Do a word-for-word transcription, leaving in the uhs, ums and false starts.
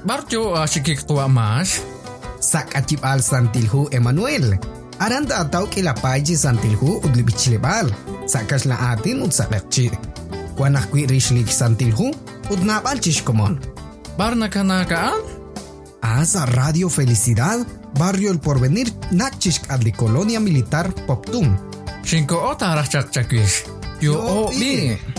Barjo asikik tua mas. Sak acip al santilhu Emmanuel. Aranda atau kilapaji santilhu udli bicilebal. Sakas la atin ud salakci. Wanah kui rishlik santilhu ud nabal chishkomon. Barna kanakaan? Asa Radio Felicidad, Barrio El Porvenir, Nachishk adli Colonia Militar Poptum. Shinko ota arachak chakwish. Yo o bi.